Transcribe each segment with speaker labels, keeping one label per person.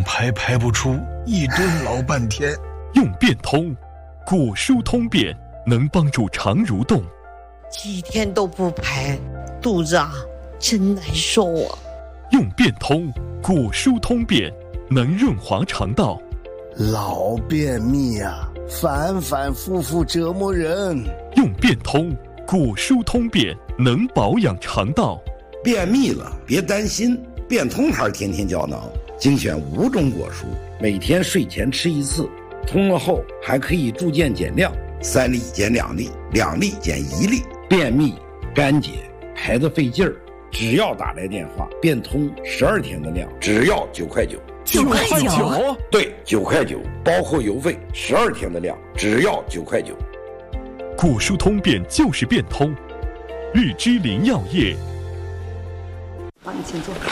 Speaker 1: 排不出，一顿老半天。
Speaker 2: 用变通，果蔬通便能帮助肠蠕动。
Speaker 3: 几天都不排，肚子真难受啊。
Speaker 2: 用变通，果蔬通便能润滑肠道。
Speaker 1: 老便秘反反复复折磨人。
Speaker 2: 用变通，果蔬通便能保养肠道。
Speaker 4: 便秘了别担心，变通牌天天胶囊精选5种果蔬，每天睡前吃1次，通了后还可以逐渐减量，3粒减2粒，2粒减1粒。便秘干结排得费劲儿，只要打来电话，变通12天的量，只要9块9。
Speaker 2: 9块9？
Speaker 4: 对，9块9，包括邮费，12天的量，只要9块9。
Speaker 2: 果蔬通便就是变通，日之林药业。
Speaker 5: 好，你请坐。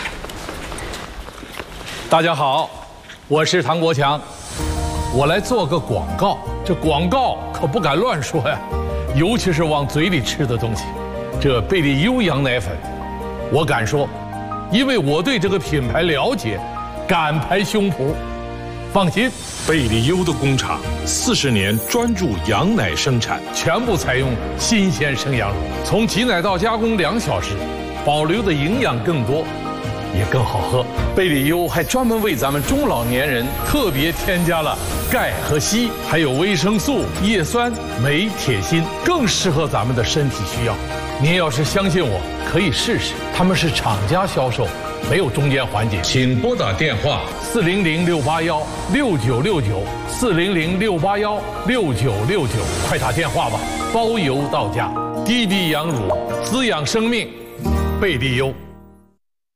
Speaker 6: 大家好，我是唐国强，我来做个广告。这广告可不敢乱说呀，尤其是往嘴里吃的东西。这贝利优羊奶粉，我敢说，因为我对这个品牌了解，敢拍胸脯。放心，
Speaker 7: 贝利优的工厂40年专注羊奶生产，
Speaker 6: 全部采用新鲜生羊乳，从挤奶到加工2小时，保留的营养更多，也更好喝。贝利优还专门为咱们中老年人特别添加了钙和硒，还有维生素、叶酸、镁、铁、锌，更适合咱们的身体需要。您要是相信我，可以试试，他们是厂家销售，没有中间环节。
Speaker 7: 请拨打电话
Speaker 6: 400-681-6969，400-681-6969，快打电话吧，包邮到家。低低羊乳，滋养生命，贝利优。